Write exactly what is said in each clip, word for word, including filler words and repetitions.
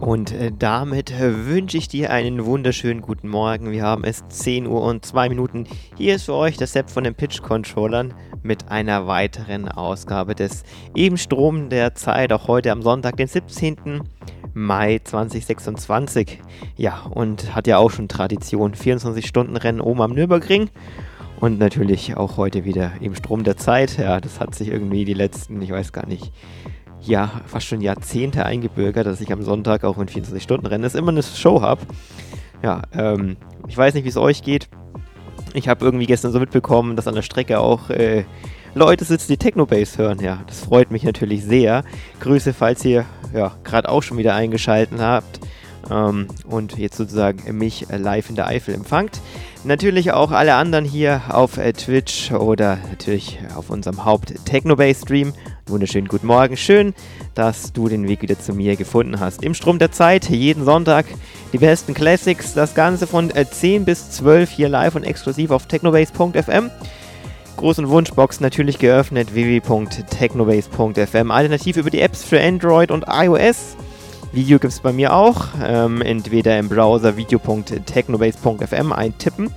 Und äh, damit äh, wünsche ich dir einen wunderschönen guten Morgen. Wir haben es zehn Uhr und zwei Minuten. Hier ist für euch das Sepp von den Pitch-Controllern mit einer weiteren Ausgabe des eben Strom der Zeit. Auch heute am Sonntag, den siebzehnten Mai zweitausendsechsundzwanzig. Ja, und hat ja auch schon Tradition. vierundzwanzig Stunden Rennen oben am Nürburgring. Und natürlich auch heute wieder im Strom der Zeit. Ja, das hat sich irgendwie die letzten, ich weiß gar nicht, ja, fast schon Jahrzehnte eingebürgert, dass ich am Sonntag auch in vierundzwanzig Stunden Rennen immer eine Show habe. Ja, ähm, ich weiß nicht, wie es euch geht. Ich habe irgendwie gestern so mitbekommen, dass an der Strecke auch äh, Leute sitzen, die Technobase hören. Ja, das freut mich natürlich sehr. Grüße, falls ihr ja gerade auch schon wieder eingeschaltet habt ähm, und jetzt sozusagen mich äh, live in der Eifel empfangt. Natürlich auch alle anderen hier auf äh, Twitch oder natürlich auf unserem Haupt-Technobase-Stream. Wunderschönen guten Morgen. Schön, dass du den Weg wieder zu mir gefunden hast. Im Strom der Zeit, jeden Sonntag die besten Classics. Das Ganze von äh, zehn bis zwölf hier live und exklusiv auf technobase punkt f m. Groß- und Wunschbox natürlich geöffnet, w w w punkt technobase punkt f m. Alternativ über die Apps für Android und iOS. Video gibt es bei mir auch. Ähm, entweder im Browser video punkt technobase punkt f m eintippen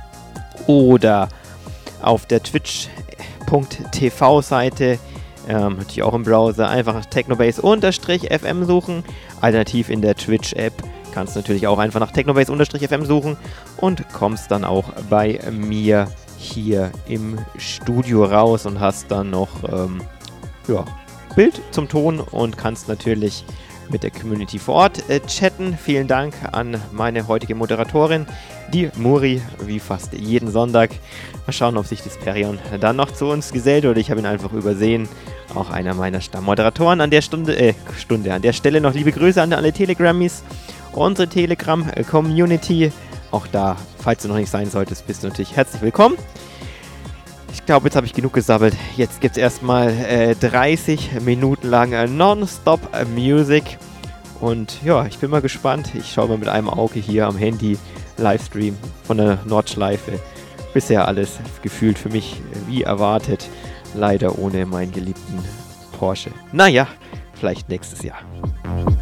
oder auf der twitch punkt t v Seite, ähm, natürlich auch im Browser, einfach nach technobase-f m suchen. Alternativ in der Twitch-App kannst du natürlich auch einfach nach technobase-f m suchen und kommst dann auch bei mir hier im Studio raus und hast dann noch ähm, ja, Bild zum Ton und kannst natürlich mit der Community vor Ort äh, chatten. Vielen Dank an meine heutige Moderatorin, die Muri, wie fast jeden Sonntag. Mal schauen, ob sich das Perion dann noch zu uns gesellt oder ich habe ihn einfach übersehen. Auch einer meiner Stammmoderatoren an der Stunde, äh, Stunde, an der Stelle noch liebe Grüße an alle Telegrammies, unsere Telegram-Community. Auch da, falls du noch nicht sein solltest, bist du natürlich herzlich willkommen. Ich glaube, jetzt habe ich genug gesabbelt. Jetzt gibt es erstmal äh, dreißig Minuten lang äh, Non-Stop äh, Music. Und ja, ich bin mal gespannt. Ich schaue mal mit einem Auge hier am Handy Livestream von der Nordschleife. Bisher alles gefühlt für mich äh, wie erwartet. Leider ohne meinen geliebten Porsche. Naja, vielleicht nächstes Jahr.